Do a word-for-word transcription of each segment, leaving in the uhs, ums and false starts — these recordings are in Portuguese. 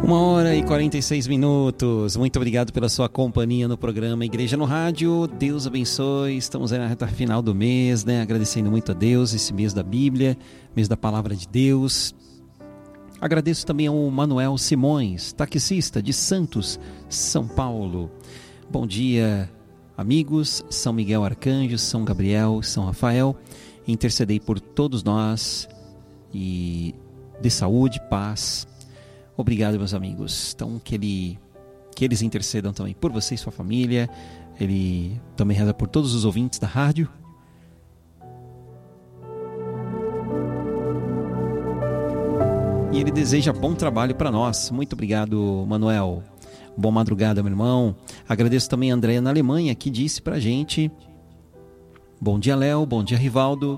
Uma hora e quarenta e seis minutos. Muito obrigado pela sua companhia no programa Igreja no Rádio. Deus abençoe. Estamos aí na reta final do mês, né? Agradecendo muito a Deus, esse mês da Bíblia, mês da Palavra de Deus. Agradeço também ao Manuel Simões, taxista de Santos, São Paulo. Bom dia, amigos. São Miguel Arcanjo, São Gabriel, São Rafael. Intercedei por todos nós e de saúde, paz. Obrigado, meus amigos. Então, que, ele, que eles intercedam também por você e sua família. Ele também reza por todos os ouvintes da rádio. E ele deseja bom trabalho para nós. Muito obrigado, Manuel. Boa madrugada, meu irmão. Agradeço também a Andréia na Alemanha, que disse para a gente: bom dia, Léo. Bom dia, Rivaldo.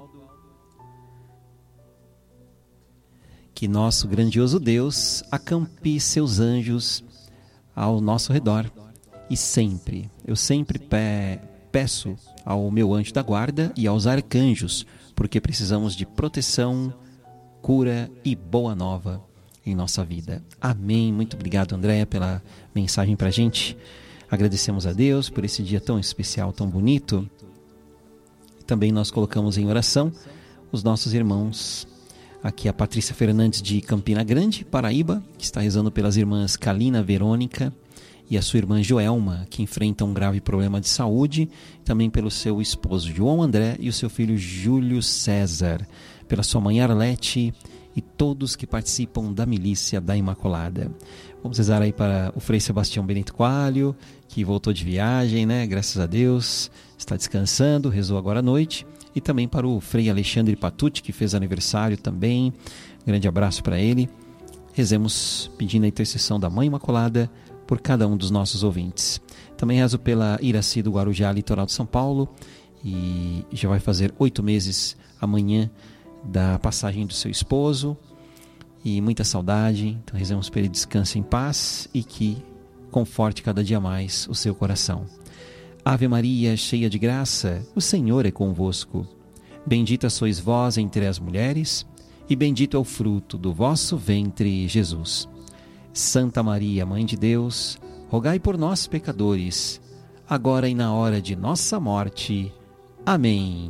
Que nosso grandioso Deus acampe seus anjos ao nosso redor. E sempre, eu sempre pe- peço ao meu anjo da guarda e aos arcanjos, porque precisamos de proteção, cura e boa nova em nossa vida. Amém. Muito obrigado, Andréia, pela mensagem para a gente. Agradecemos a Deus por esse dia tão especial, tão bonito. Também nós colocamos em oração os nossos irmãos. Aqui a Patrícia Fernandes de Campina Grande, Paraíba, que está rezando pelas irmãs Kalina Verônica e a sua irmã Joelma, que enfrentam um grave problema de saúde, também pelo seu esposo João André e o seu filho Júlio César, pela sua mãe Arlete e todos que participam da milícia da Imaculada. Vamos rezar aí para o Frei Sebastião Benito Coalho, que voltou de viagem, né? Graças a Deus, está descansando, rezou agora à noite. E também para o Frei Alexandre Patucci, que fez aniversário também. Grande abraço para ele. Rezemos pedindo a intercessão da Mãe Imaculada por cada um dos nossos ouvintes. Também rezo pela Iraci do Guarujá, litoral de São Paulo. E já vai fazer oito meses amanhã da passagem do seu esposo. E muita saudade. Então rezemos para ele descanse em paz e que conforte cada dia mais o seu coração. Ave Maria, cheia de graça, o Senhor é convosco. Bendita sois vós entre as mulheres, e bendito é o fruto do vosso ventre, Jesus. Santa Maria, Mãe de Deus, rogai por nós, pecadores, agora e na hora de nossa morte. Amém.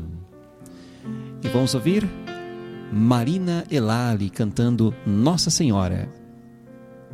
E vamos ouvir Marina Elali cantando Nossa Senhora.